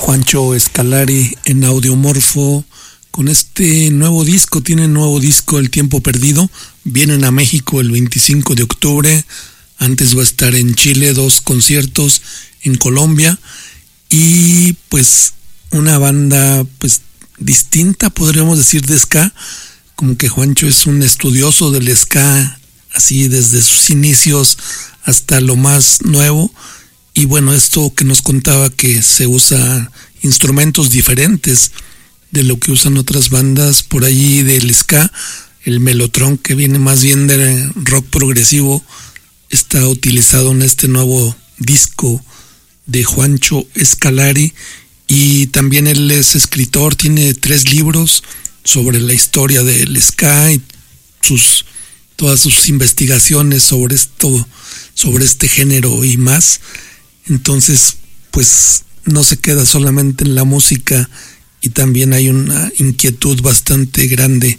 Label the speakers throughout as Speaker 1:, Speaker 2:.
Speaker 1: Juancho Escalari en Audiomorfo con este nuevo disco. Tienen nuevo disco, El Tiempo Perdido. Vienen a México el 25 de octubre. Antes va a estar en Chile, 2 conciertos en Colombia. Y pues una banda pues distinta, podríamos decir, de ska. Como que Juancho es un estudioso del ska, así desde sus inicios hasta lo más nuevo. Y bueno, esto que nos contaba, que se usa instrumentos diferentes de lo que usan otras bandas por allí del ska. El mellotron, que viene más bien de rock progresivo, está utilizado en este nuevo disco de Juancho Escalari. Y también él es escritor, tiene 3 libros sobre la historia del ska y todas sus investigaciones sobre esto, sobre este género y más. Entonces, pues no se queda solamente en la música, y también hay una inquietud bastante grande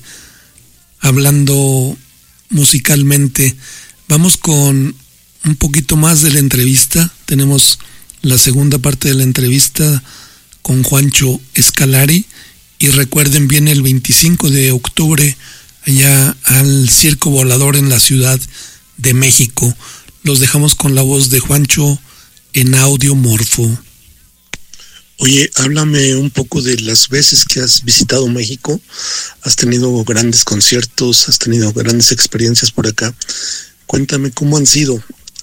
Speaker 1: hablando musicalmente. Vamos con un poquito más de la entrevista. Tenemos la segunda parte de la entrevista con Juancho Escalari. Y recuerden, viene el 25 de octubre allá al Circo Volador en la Ciudad de México. Los dejamos con la voz de Juancho en Audiomorfo.
Speaker 2: Oye, háblame un poco de las veces que has visitado México. Has tenido grandes conciertos, has tenido grandes experiencias por acá. Cuéntame cómo han sido,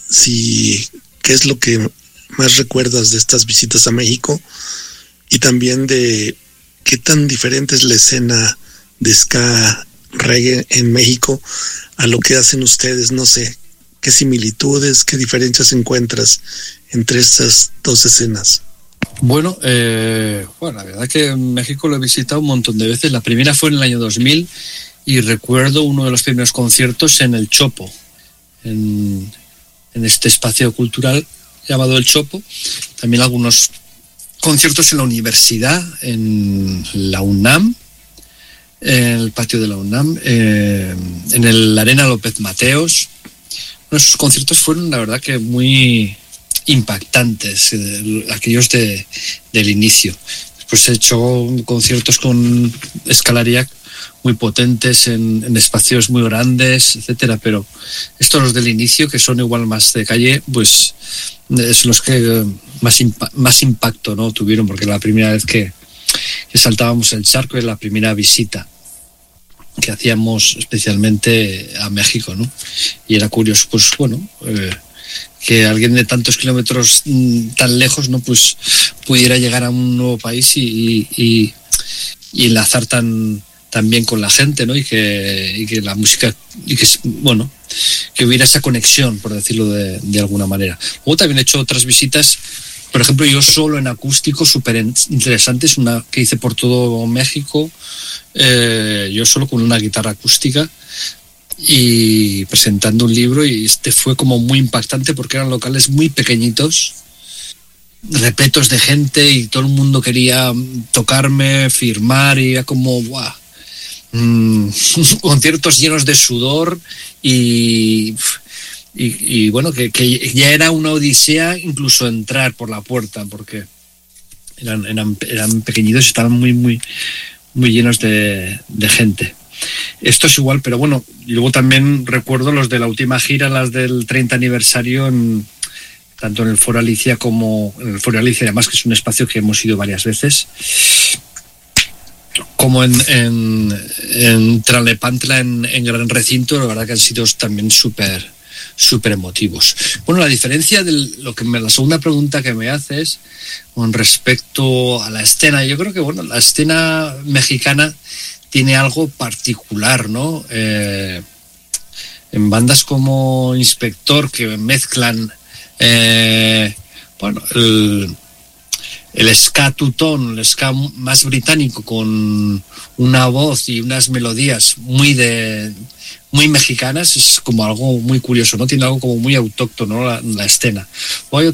Speaker 2: qué es lo que más recuerdas de estas visitas a México, y también de qué tan diferente es la escena de ska reggae en México a lo que hacen ustedes. No sé, qué similitudes, qué diferencias encuentras entre estas 2 escenas.
Speaker 3: Bueno, la verdad que en México lo he visitado un montón de veces. La primera fue en el año 2000 y recuerdo uno de los primeros conciertos en el Chopo, en este espacio cultural llamado el Chopo. También algunos conciertos en la universidad, en la UNAM, en el patio de la UNAM, en el Arena López Mateos. Bueno, esos conciertos fueron, la verdad, que muy impactantes, aquellos del inicio. Después he hecho conciertos con Escalariac muy potentes en espacios muy grandes, etcétera, pero estos, los del inicio, que son igual más de calle, pues es los que más impacto, ¿no?, tuvieron, porque la primera vez que saltábamos el charco es la primera visita que hacíamos especialmente a México, ¿no? Y era curioso, pues bueno, que alguien de tantos kilómetros tan lejos, ¿no?, pues pudiera llegar a un nuevo país y enlazar tan bien con la gente, ¿no? Y que la música, y que, bueno, que hubiera esa conexión, por decirlo de alguna manera. Luego también he hecho otras visitas, por ejemplo, yo solo en acústico, súper interesantes, una que hice por todo México, yo solo con una guitarra acústica y presentando un libro, y este fue como muy impactante porque eran locales muy pequeñitos, repletos de gente, y todo el mundo quería tocarme, firmar, y era como ¡guau! Conciertos llenos de sudor y bueno, que ya era una odisea incluso entrar por la puerta, porque eran pequeñitos y estaban muy, muy, muy llenos de gente. Esto es igual, pero bueno, luego también recuerdo los de la última gira, las del 30 aniversario, tanto en el Foro Alicia como en el Foro Alicia, además, que es un espacio que hemos ido varias veces, como en Tlalnepantla, en Gran Recinto. La verdad que han sido también súper emotivos. Bueno, la diferencia de la segunda pregunta que me haces con respecto a la escena, yo creo que, bueno, la escena mexicana tiene algo particular, ¿no? En bandas como Inspector, que mezclan bueno, el ska tutón, el ska más británico, con una voz y unas melodías muy mexicanas, es como algo muy curioso, ¿no? Tiene algo como muy autóctono la escena. O hay